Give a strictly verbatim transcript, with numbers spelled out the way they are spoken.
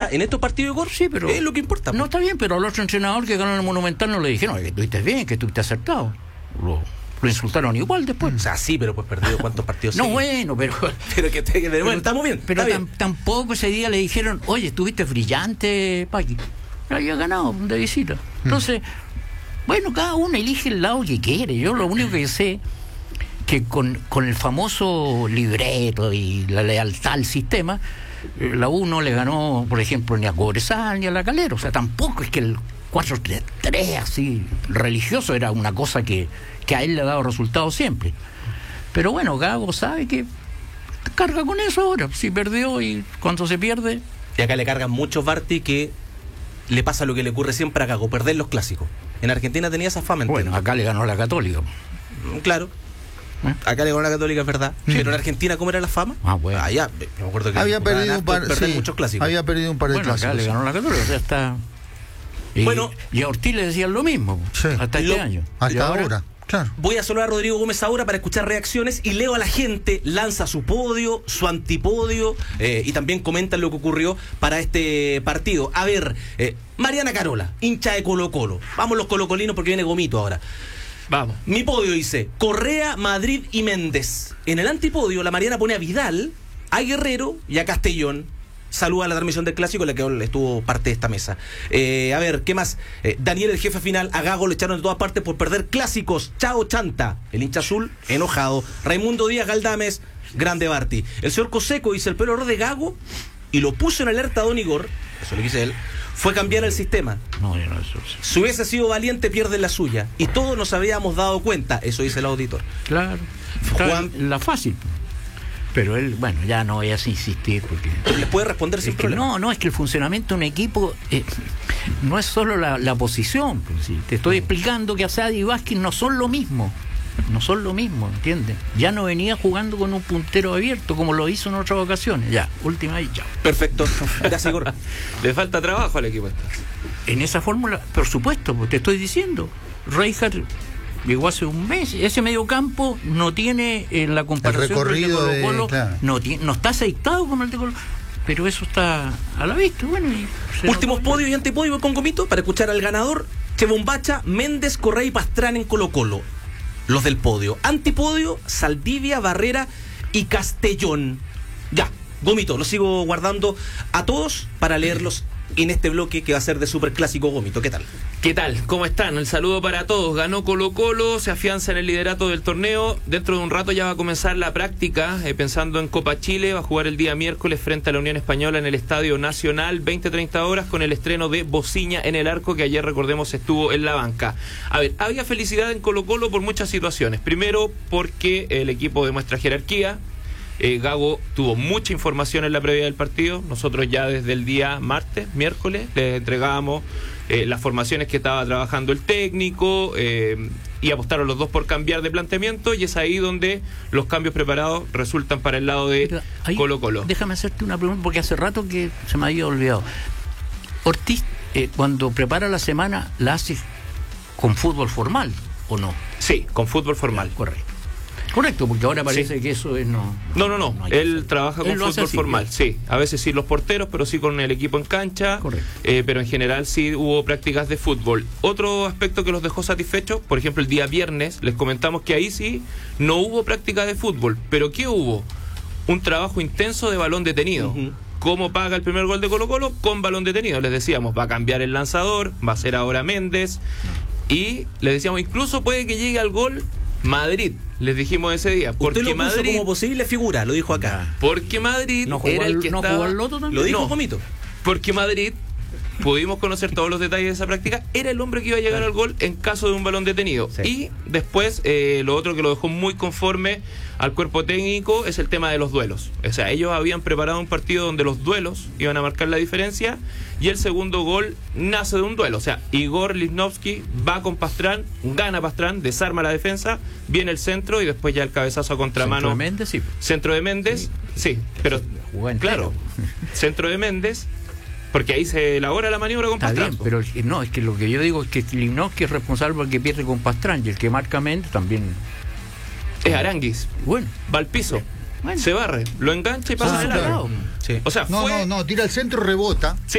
está en estos partidos, Igor, sí, pero es lo que importa. No, está bien, pero al otro entrenador que ganó en el Monumental no le dijeron que estuviste bien, que estuviste acertado. Lo, lo insultaron igual después. O sea, sí, pero pues perdido cuántos partidos. No, sí. bueno, pero... pero que, te, bueno, estamos bien. Pero está tam, bien. tampoco ese día le dijeron, oye, estuviste brillante, Paqui. Había ganado de visita. Entonces, bueno, cada uno elige el lado que quiere. Yo lo único que sé que con, con el famoso libreto y la lealtad al sistema, la U no le ganó, por ejemplo, ni a Cobresal ni a La Calera. O sea, tampoco es que el cuatro tres tres así religioso era una cosa que, que a él le ha dado resultados siempre. Pero bueno, Gago sabe que carga con eso ahora. Si perdió y cuando se pierde... Y acá le cargan muchos, Barty, que le pasa lo que le ocurre siempre a Gago, perder los clásicos. En Argentina tenía esa fama. Bueno, acá le ganó la Católica. Claro. ¿Eh? Acá le ganó la Católica, es verdad. Sí. Pero en Argentina, ¿cómo era la fama? Ah, bueno. Allá, me acuerdo que había perdido un par, perder sí, muchos clásicos. Había perdido un par de bueno, clásicos. Acá le ganó la Católica, o sea, está... Y, bueno, y a Ortiz le decían lo mismo, sí, hasta lo, este año. Hasta ahora, ahora, claro. Voy a saludar a Rodrigo Gómez ahora para escuchar reacciones y leo a la gente, lanza su podio, su antipodio eh, y también comentan lo que ocurrió para este partido. A ver, eh, Mariana Carola, hincha de Colo Colo. Vamos los colocolinos porque viene Gomito ahora. Vamos. Mi podio dice Correa, Madrid y Méndez. En el antipodio la Mariana pone a Vidal, a Guerrero y a Castellón. Saluda a la transmisión del Clásico, en la que estuvo parte de esta mesa. Eh, a ver, ¿qué más? Eh, Daniel, el jefe final, a Gago le echaron de todas partes por perder clásicos. Chao, Chanta. El hincha azul, enojado. Raimundo Díaz Galdames, grande Barty. El señor Coseco dice, el peor error de Gago, y lo puso en alerta a Don Igor, eso lo dice él, fue cambiar el sistema. No, yo no, eso sí. Si hubiese sido valiente, pierde la suya. Y todos nos habíamos dado cuenta, eso dice el auditor. Claro. Juan, la fácil. Pero él, bueno, ya no voy a insistir porque... ¿Les puede responder sin es que problema? No, no, es que el funcionamiento de un equipo eh, no es solo la, la posición. Pues, sí. Te estoy explicando que Asadi y Vázquez no son lo mismo. No son lo mismo, ¿entiendes? Ya no venía jugando con un puntero abierto como lo hizo en otras ocasiones. Ya, última y chao. Perfecto. Gracias, Igor. Le falta trabajo al equipo. En esa fórmula, por supuesto, pues, te estoy diciendo. Reinhardt llegó hace un mes. Ese mediocampo no tiene en la comparación el recorrido con el de Colo-Colo, de, claro. no, tiene, no está aceitado como el de Colo, pero eso está a la vista. Bueno, y últimos podios y antipodios con Gomito para escuchar al ganador. Che Bombacha, Méndez, Correa y Pastrán en Colo-Colo. Los del podio. Antipodio, Saldivia, Barrera y Castellón. Ya, Gomito, los sigo guardando a todos para leerlos en este bloque que va a ser de Superclásico. Gomito, ¿qué tal? ¿Qué tal? ¿Cómo están? El saludo para todos. Ganó Colo Colo, se afianza en el liderato del torneo. Dentro de un rato ya va a comenzar la práctica, eh, pensando en Copa Chile. Va a jugar el día miércoles frente a la Unión Española en el Estadio Nacional, veinte a treinta horas, con el estreno de Bociña en el arco, que ayer, recordemos, estuvo en la banca. A ver, había felicidad en Colo Colo por muchas situaciones. Primero, porque el equipo demuestra jerarquía. Eh, Gago tuvo mucha información en la previa del partido. Nosotros ya desde el día martes, miércoles, le entregábamos eh, las formaciones que estaba trabajando el técnico eh, y apostaron los dos por cambiar de planteamiento, y es ahí donde los cambios preparados resultan para el lado de ahí, Colo Colo. Déjame hacerte una pregunta porque hace rato que se me había olvidado. Ortiz, eh, cuando prepara la semana, ¿la hace con fútbol formal o no? Sí, con fútbol formal. Correcto. Correcto, porque ahora parece sí. que eso es no... No, no, no. no Él trabaja con Él fútbol así, formal, bien. sí. A veces sí los porteros, pero sí con el equipo en cancha. Correcto. Eh, pero en general sí hubo prácticas de fútbol. Otro aspecto que los dejó satisfechos, por ejemplo, el día viernes, les comentamos que ahí sí no hubo práctica de fútbol. ¿Pero qué hubo? Un trabajo intenso de balón detenido. Uh-huh. ¿Cómo paga el primer gol de Colo Colo? Con balón detenido. Les decíamos, va a cambiar el lanzador, va a ser ahora Méndez. Y les decíamos, incluso puede que llegue al gol Madrid. Les dijimos ese día. Porque Usted lo puso Madrid, como posible figura, lo dijo acá. Porque Madrid ¿No jugó era el al, que ¿no estaba... jugó al loto también? Lo dijo no, Gomito. Porque Madrid, pudimos conocer todos los detalles de esa práctica, era el hombre que iba a llegar claro. al gol en caso de un balón detenido. Sí. Y después, eh, lo otro que lo dejó muy conforme al cuerpo técnico es el tema de los duelos. O sea, ellos habían preparado un partido donde los duelos iban a marcar la diferencia, y el segundo gol nace de un duelo. O sea, Igor Lichnowsky va con Pastrán, gana Pastrán, desarma la defensa, viene el centro y después ya el cabezazo a contramano. Centro de Méndez, sí. Centro de Méndez, sí, sí pero claro, centro de Méndez, porque ahí se elabora la maniobra con Está Pastrán. Bien, pero no, es que lo que yo digo es que Lichnowsky es responsable porque pierde con Pastrán, y el que marca Méndez también es Aranguis. Bueno, va al piso. Bueno. Se barre, lo engancha y pasa ah, de claro. lado. Sí. O sea, no, fue... no, no, tira al centro, rebota. Sí.